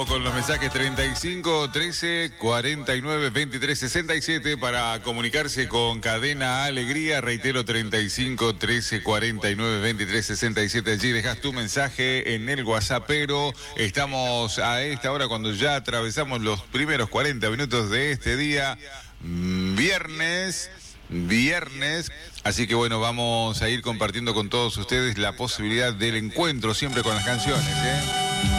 vamos con los mensajes 35 13 49 23 67 para comunicarse con Cadena Alegría. Reitero, 35 13 49 23 67. Allí dejas tu mensaje en el WhatsApp, pero estamos a esta hora cuando ya atravesamos los primeros 40 minutos de este día, viernes. Así que bueno, vamos a ir compartiendo con todos ustedes la posibilidad del encuentro siempre con las canciones, ¿eh?